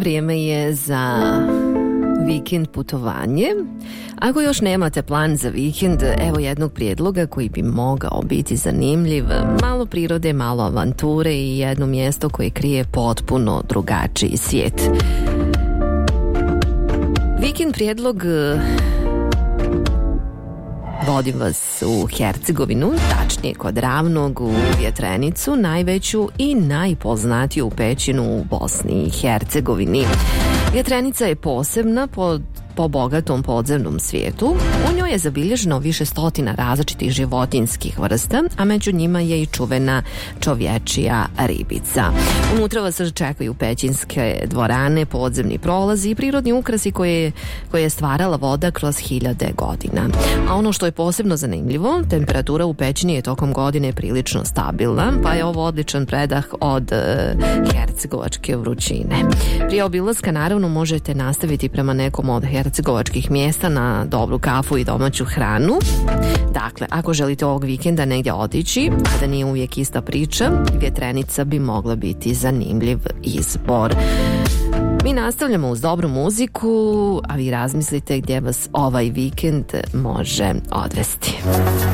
vrijeme je za vikend putovanje. Ako još nemate plan za vikend, evo jednog prijedloga koji bi mogao biti zanimljiv. Malo prirode, malo avanture i jedno mjesto koje krije potpuno drugačiji svijet. Vikend prijedlog vodim vas u Hercegovinu, tačnije kod Ravnog, u Vjetrenicu, najveću i najpoznatiju pećinu u Bosni i Hercegovini. Vjetrenica je posebna po bogatom podzemnom svijetu. U njoj je zabilježeno više stotina različitih životinjskih vrsta, a među njima je i čuvena čovječija ribica. Unutra vas čekaju pećinske dvorane, podzemni prolazi i prirodni ukrasi koje je stvarala voda kroz hiljade godina. A ono što je posebno zanimljivo, temperatura u pećini je tokom godine prilično stabilna, pa je ovo odličan predah od hercegovačke vrućine. Prije obilaska naravno možete nastaviti prema nekom od hercegovačkih mjesta na dobru kafu i domaću hranu. Dakle, ako želite ovog vikenda negdje otići, a da nije uvijek ista priča, Vjetrenica bi mogla biti zanimljiv izbor. Mi nastavljamo uz dobru muziku, a vi razmislite gdje vas ovaj vikend može odvesti.